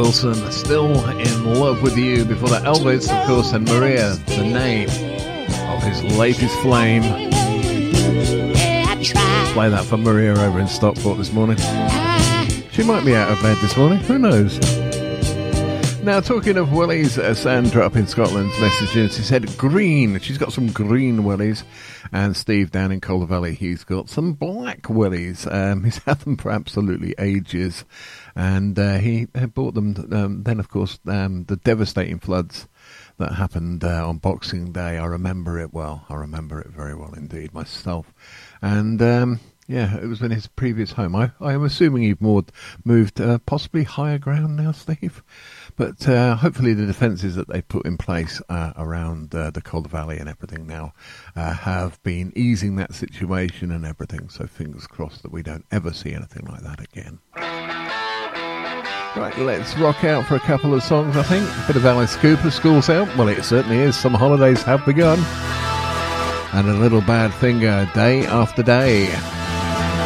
Wilson, Still in Love with You. Before that, Elvis, of course, and Maria, the name of his latest flame. Play that for Maria over in Stockport this morning. She might be out of bed this morning, who knows? Now, talking of wellies, Sandra up in Scotland's messages, she said green. She's got some green wellies. And Steve down in Calder Valley, he's got some black wellies. He's had them for absolutely ages. And he had bought them then, of course, the devastating floods that happened on Boxing Day. I remember it well. I remember it very well indeed myself. And yeah, it was in his previous home. I am assuming you've moved possibly higher ground now, Steve. But hopefully the defences that they put in place around the Calder Valley and everything now have been easing that situation and everything. So fingers crossed that we don't ever see anything like that again. Right, let's rock out for a couple of songs, I think. A bit of Alice Cooper, School's Out. Well, it certainly is. Some holidays have begun. And a Little Bad Finger, Day After Day.